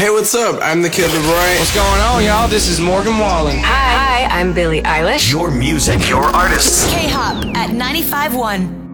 Hey, what's up? I'm the Kid LAROI. What's going on, y'all? This is Morgan Wallen. Hi, I'm Billie Eilish. Your music, your artists. K-Hop at 95.1.